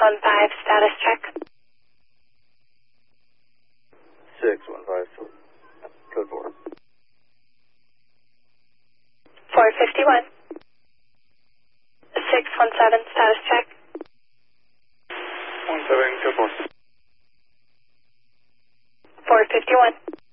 status check. 615, code 4. 451. 617, status check. 17, code 4. 451.